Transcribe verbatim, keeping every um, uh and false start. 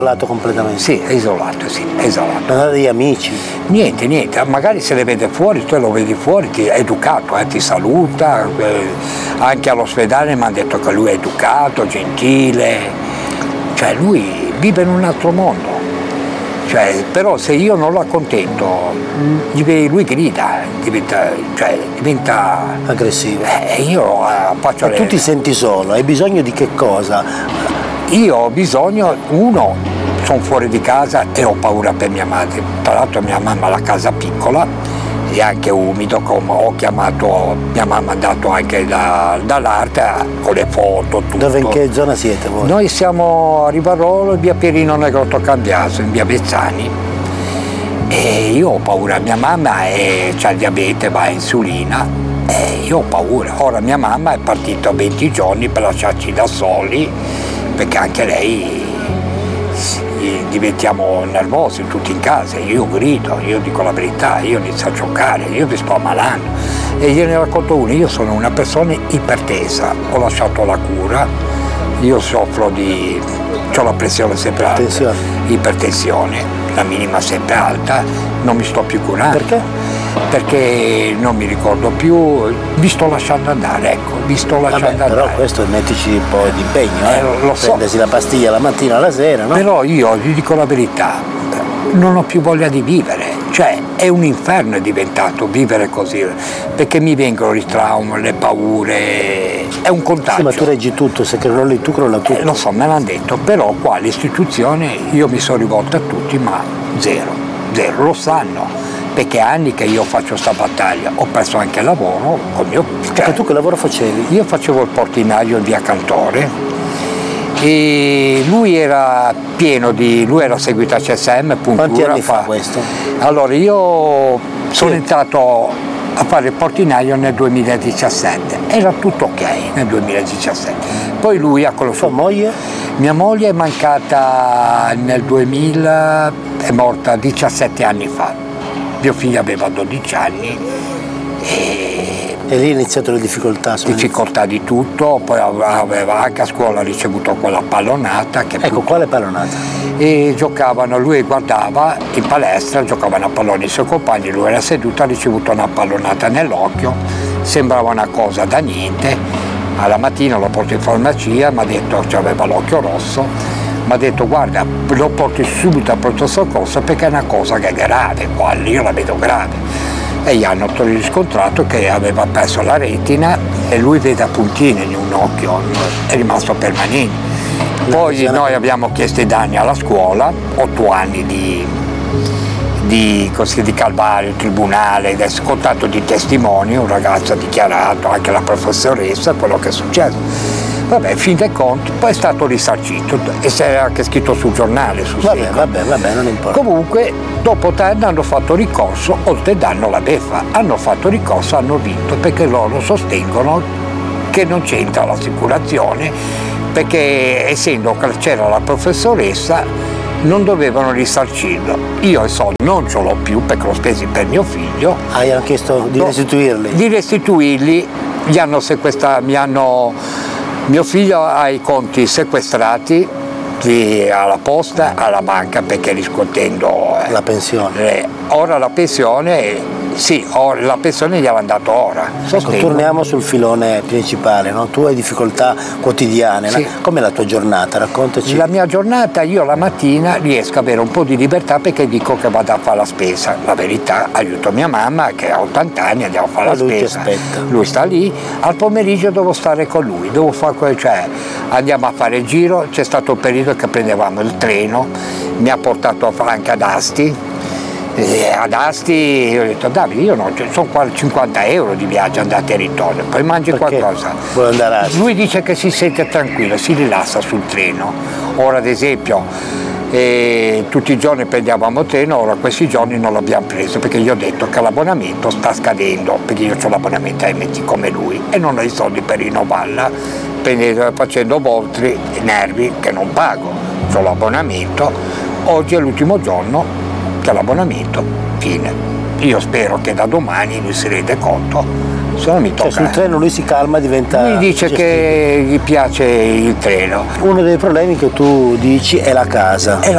isolato completamente? Sì, è isolato, sì, è isolato. Non ha degli amici? Niente, niente, magari se le vede fuori, tu lo vedi fuori, ti è educato, eh, ti saluta, eh, anche all'ospedale mi hanno detto che lui è educato, gentile, cioè lui vive in un altro mondo, cioè, però se io non lo accontento, lui grida, diventa, cioè, diventa aggressivo. Eh, io eh, faccio e le... tu ti senti solo, hai bisogno di che cosa? Io ho bisogno, uno, sono fuori di casa e ho paura per mia madre. Tra l'altro mia mamma ha la casa piccola e anche umido, come ho chiamato, mia mamma ha dato anche da, dall'arte con le foto, tutto. Dove, in che zona siete voi? Noi siamo a Rivarolo, in via Pierino Negrotto Cambiaso, in via Bezzani. E io ho paura, mia mamma ha il diabete, va a insulina e io ho paura. Ora mia mamma è partita venti giorni per lasciarci da soli, perché anche lei diventiamo nervosi tutti in casa, io grido, io dico la verità, io inizio a giocare, io mi sto ammalando e gliene racconto uno, io sono una persona ipertesa, ho lasciato la cura, io soffro di, ho la pressione sempre alta, Tensione. ipertensione, la minima sempre alta, non mi sto più curando. Perché? Perché non mi ricordo più, vi sto lasciando andare, ecco, vi sto lasciando Vabbè, andare. Però questo mettici un po' di impegno, eh? eh lo so. Prendersi la pastiglia la mattina alla sera, no? Però io vi dico la verità, non ho più voglia di vivere, cioè è un inferno è diventato vivere così, perché mi vengono i traumi, le paure, è un contagio. Sì, ma tu reggi tutto, se crolli tu crolla tutto. Eh, lo so, me l'hanno detto, però qua l'istituzione io mi sono rivolto a tutti, ma zero, zero, lo sanno. Perché è anni che io faccio sta battaglia, ho perso anche il lavoro col mio. Cioè, e tu che lavoro facevi? Io facevo il portinaio in via Cantore e lui era pieno di. lui era seguito a C S M, puntura. Quanti anni fa, fa questo? Allora io sono sì. entrato a fare il portinaio nel duemiladiciassette, era tutto ok nel duemiladiciassette. Poi lui ha conosciuto. Tua moglie? Mia moglie è mancata nel duemila, è morta diciassette anni fa. Mio figlio aveva dodici anni e, e lì è iniziato le difficoltà? Difficoltà di tutto, poi aveva anche a scuola ricevuto quella pallonata. Che ecco, put... quale pallonata? E giocavano, lui guardava in palestra, giocavano a pallone i suoi compagni, lui era seduto, ha ricevuto una pallonata nell'occhio, sembrava una cosa da niente. Alla mattina lo porto in farmacia, mi ha detto che aveva l'occhio rosso. Mi ha detto guarda, lo porti subito a pronto soccorso perché è una cosa che è grave, qua io la vedo grave. E gli hanno riscontrato che aveva perso la retina e lui vede a puntine in un occhio, è rimasto permanente. Poi noi abbiamo chiesto i danni alla scuola, otto anni di, di, così, di calvario, tribunale, del contatto di testimoni, un ragazzo ha dichiarato, anche la professoressa, quello che è successo. Vabbè, fin dei conti, poi è stato risarcito e si era anche scritto sul giornale. Su vabbè, vabbè, vabbè, non importa. Comunque, dopo tre anni hanno fatto ricorso, oltre danno la beffa, hanno fatto ricorso, hanno vinto, perché loro sostengono che non c'entra l'assicurazione, perché essendo che c'era la professoressa, non dovevano risarcirlo. Io i soldi non ce l'ho più perché l'ho spesi per mio figlio. Ah, gli hanno chiesto di restituirli? Di restituirli, gli hanno sequestrato, mi hanno... Mio figlio ha i conti sequestrati alla posta, alla banca, perché riscuotendo la pensione. Eh, ora la pensione, sì, or, la pensione gli avevano dato ora. Ecco, torniamo sul filone principale, no? Tu hai difficoltà quotidiane, sì. No? Com'è la tua giornata? Raccontaci. La mia giornata, io la mattina riesco ad avere un po' di libertà perché dico che vado a fare la spesa. La verità, aiuto mia mamma che ha ottanta anni, andiamo a fare Ma la lui spesa. Ti aspetta. Lui sta lì, al pomeriggio devo stare con lui, devo fare, cioè andiamo a fare il giro, c'è stato un periodo che prendevamo il treno, mi ha portato anche ad Asti. E ad Asti io ho detto Davide, io no, sono qua cinquanta euro di viaggio andata e ritorno, poi mangi perché qualcosa. Vuole andare a Asti? Lui dice che si sente tranquillo, si rilassa sul treno. Ora ad esempio eh, tutti i giorni prendevamo treno, ora questi giorni non l'abbiamo preso perché gli ho detto che l'abbonamento sta scadendo, perché io ho l'abbonamento a M T come lui e non ho i soldi per rinnovarla, prendendo, facendo voltri nervi che non pago, ho l'abbonamento, oggi è l'ultimo giorno che l'abbonamento, fine. Io spero che da domani lui si rende conto, se non mi tocca. Cioè sul treno lui si calma, diventa. Lui dice gestibile. Che gli piace il treno. Uno dei problemi che tu dici è la casa. È la